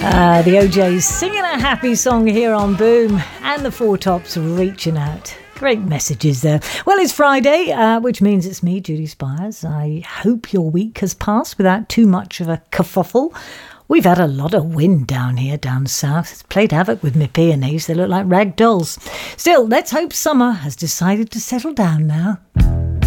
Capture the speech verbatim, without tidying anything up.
Uh, the O Js singing a happy song here on Boom, and the Four Tops reaching out. Great messages there. Well, it's Friday, uh, which means it's me, Judy Spires. I hope your week has passed without too much of a kerfuffle. We've had a lot of wind down here, down south. It's played havoc with my peonies. They look like rag dolls. Still, let's hope summer has decided to settle down now.